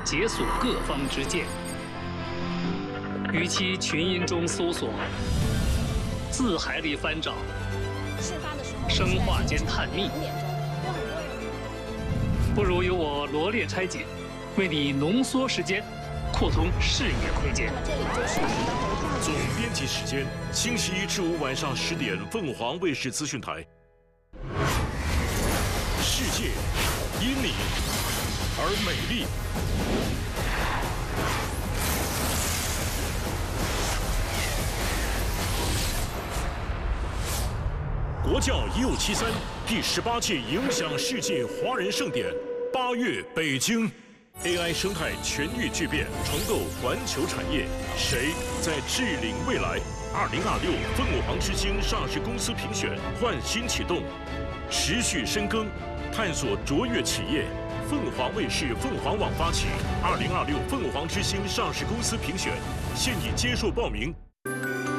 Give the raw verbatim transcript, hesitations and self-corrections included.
解锁各方之见，与其群音中搜索，字海里翻找，生化间探秘，不如由我罗列拆解，为你浓缩时间，扩通视野空间。 总编辑时间：星期一至五晚上十点，凤凰卫视资讯台。世界因你而美丽。国教一五七三第十八届影响世界华人盛典，八月北京。A I 生态全域巨变，重构环球产业，谁在治领未来？二零二六凤凰之星上市公司评选焕新启动，持续深耕，探索卓越企业。凤凰卫视、凤凰网发起二零二六凤凰之星上市公司评选，现已接受报名。